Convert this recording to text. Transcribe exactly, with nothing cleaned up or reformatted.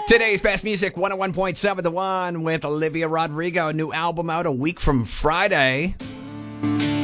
Today's best music, one oh one point seven The One with Olivia Rodrigo. New album out a week from Friday.